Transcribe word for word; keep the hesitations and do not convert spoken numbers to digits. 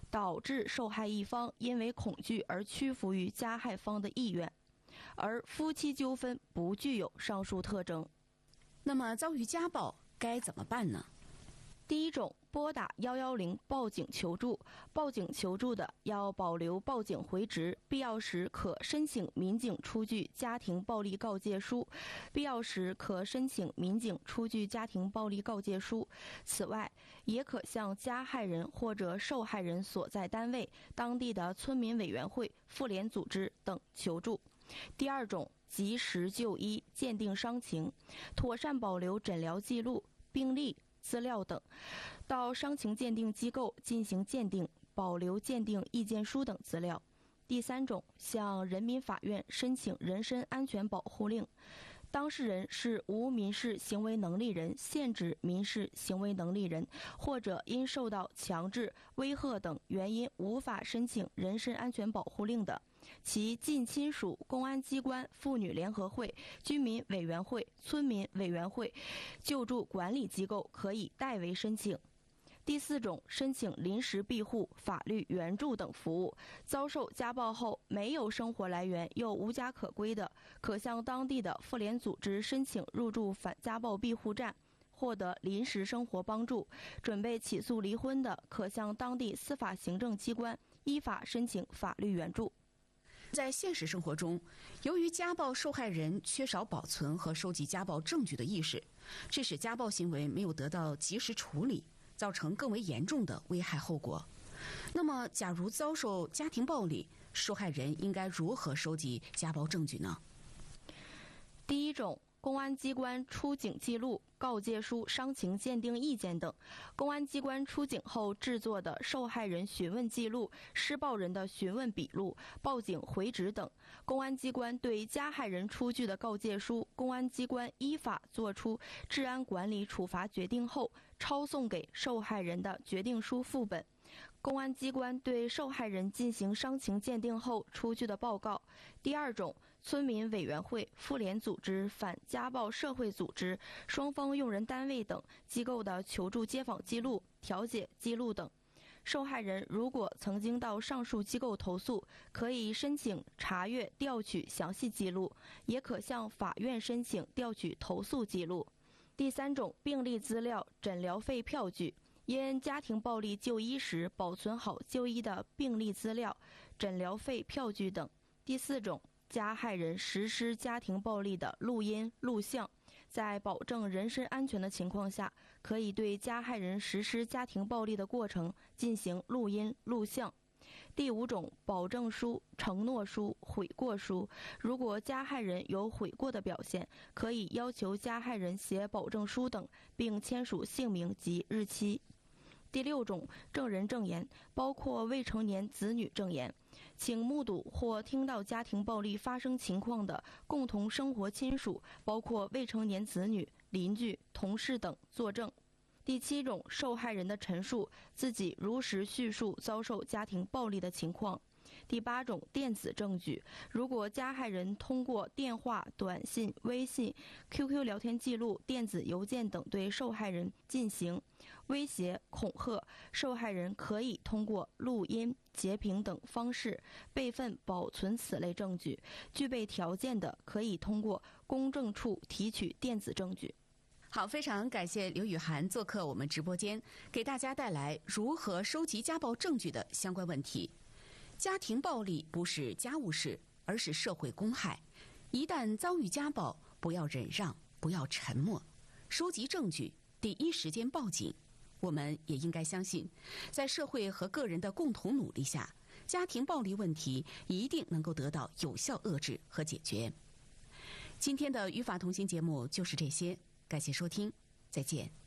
导致受害一方因为恐惧而屈服于加害方的意愿，而夫妻纠纷不具有上述特征。 那么遭遇家暴该怎么办呢？ 第一种，拨打一一零报警求助。报警求助的要保留报警回执，必要时可申请民警出具家庭暴力告诫书。必要时可申请民警出具家庭暴力告诫书。此外，也可向加害人或者受害人所在单位、当地的村民委员会、妇联组织等求助。第二种，及时就医，鉴定伤情，妥善保留诊疗记录、病历、资料等，到伤情鉴定机构进行鉴定，保留鉴定意见书等资料。第三种，向人民法院申请人身安全保护令，当事人是无民事行为能力人、限制民事行为能力人，或者因受到强制、威吓等原因无法申请人身安全保护令的，其近亲属、公安机关、妇女联合会、居民委员会、村民委员会、救助管理机构可以代为申请。第四种，申请临时庇护、法律援助等服务。遭受家暴后没有生活来源又无家可归的，可向当地的妇联组织申请入住反家暴庇护站，获得临时生活帮助。准备起诉离婚的，可向当地司法行政机关依法申请法律援助。 在现实生活中，由于家暴受害人缺少保存和收集家暴证据的意识，致使家暴行为没有得到及时处理，造成更为严重的危害后果。那么，假如遭受家庭暴力，受害人应该如何收集家暴证据呢？ 第一种，公安机关出警记录、告诫书、伤情鉴定意见等。公安机关出警后制作的受害人询问记录、施暴人的询问笔录、报警回执等。公安机关对加害人出具的告诫书，公安机关依法作出治安管理处罚决定后，抄送给受害人的决定书副本。公安机关对受害人进行伤情鉴定后出具的报告。第二种，村民委员会、妇联组织、反家暴社会组织、双方用人单位等机构的求助街访记录、调解记录等。受害人如果曾经到上述机构投诉，可以申请查阅调取详细记录，也可向法院申请调取投诉记录。第三种，病历资料、诊疗费票据。因家庭暴力就医时保存好就医的病历资料、诊疗费票据等。第四种，加害人实施家庭暴力的录音、录像，在保证人身安全的情况下，可以对加害人实施家庭暴力的过程进行录音、录像。第五种，保证书、承诺书、悔过书。如果加害人有悔过的表现，可以要求加害人写保证书等，并签署姓名及日期。第六种，证人证言，包括未成年子女证言，请目睹或听到家庭暴力发生情况的共同生活亲属，包括未成年子女、邻居、同事等作证。第七种，受害人的陈述，自己如实叙述遭受家庭暴力的情况。第八种，电子证据，如果加害人通过电话、短信、微信、Q Q 聊天记录、电子邮件等对受害人进行威胁、恐吓，受害人可以通过录音、截屏等方式备份保存此类证据。具备条件的，可以通过公证处提取电子证据。 好，非常感谢刘雨涵做客我们直播间，给大家带来如何收集家暴证据的相关问题。家庭暴力不是家务事，而是社会公害。一旦遭遇家暴，不要忍让，不要沉默，收集证据，第一时间报警。我们也应该相信，在社会和个人的共同努力下，家庭暴力问题一定能够得到有效遏制和解决。今天的语法同行节目就是这些，感谢收听，再见。